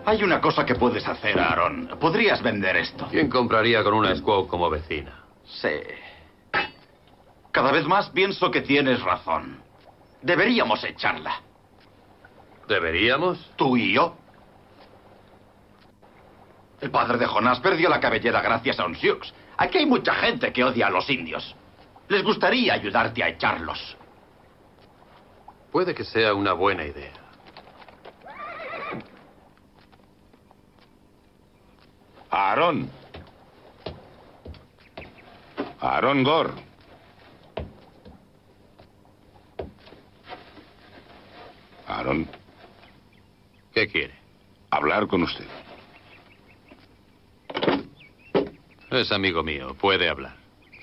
Hay una cosa que puedes hacer, Aaron. Podrías vender esto. ¿Quién compraría con una squaw como vecina? Sí. Cada vez más pienso que tienes razón. Deberíamos echarla. ¿Deberíamos? ¿Tú y yo? El padre de Jonás perdió la cabellera gracias a un Sioux. Aquí hay mucha gente que odia a los indios. Les gustaría ayudarte a echarlos. Puede que sea una buena idea. Aaron. Aaron Gore. Aaron. ¿Qué quiere? Hablar con usted. Es amigo mío, puede hablar.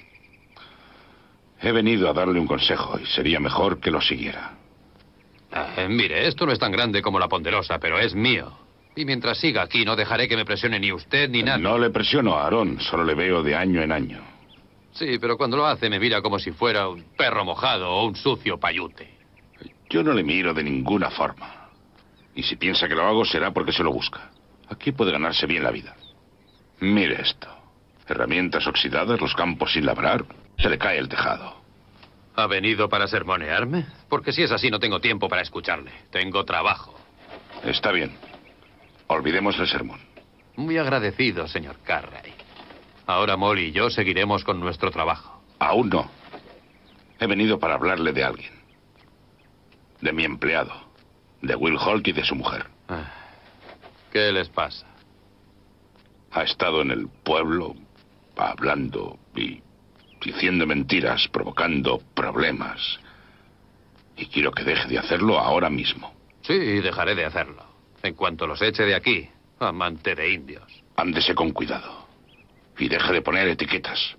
He venido a darle un consejo y sería mejor que lo siguiera. Mire, esto no es tan grande como la Ponderosa, pero es mío. Y mientras siga aquí, no dejaré que me presione ni usted ni nadie. No le presiono, Aaron. Solo le veo de año en año. Sí, pero cuando lo hace me mira como si fuera un perro mojado o un sucio payute. Yo no le miro de ninguna forma. Y si piensa que lo hago, será porque se lo busca. Aquí puede ganarse bien la vida. Mire esto. Herramientas oxidadas, los campos sin labrar. Se le cae el tejado. ¿Ha venido para sermonearme? Porque si es así, no tengo tiempo para escucharle. Tengo trabajo. Está bien. Olvidemos el sermón. Muy agradecido, señor Carray. Ahora Molly y yo seguiremos con nuestro trabajo. Aún no. He venido para hablarle de alguien. De mi empleado. De Will Holt y de su mujer. ¿Qué les pasa? Ha estado en el pueblo hablando y diciendo mentiras, provocando problemas. Y quiero que deje de hacerlo ahora mismo. Sí, dejaré de hacerlo. En cuanto los eche de aquí, amante de indios. Ándese con cuidado. Y deje de poner etiquetas.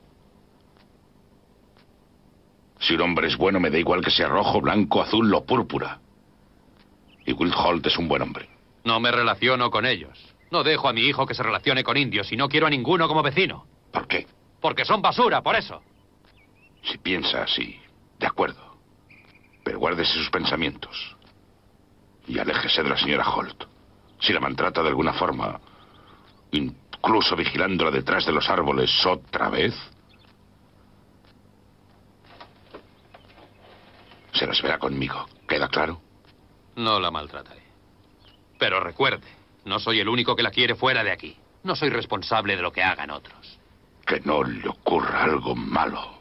Si un hombre es bueno, me da igual que sea rojo, blanco, azul o púrpura. Y Will Holt es un buen hombre. No me relaciono con ellos. No dejo a mi hijo que se relacione con indios y no quiero a ninguno como vecino. ¿Por qué? Porque son basura, por eso. Si piensa así, de acuerdo. Pero guárdese sus pensamientos. Y aléjese de la señora Holt. Si la maltrata de alguna forma, incluso vigilándola detrás de los árboles otra vez, se las verá conmigo. ¿Queda claro? No la maltrataré. Pero recuerde, no soy el único que la quiere fuera de aquí. No soy responsable de lo que hagan otros. Que no le ocurra algo malo.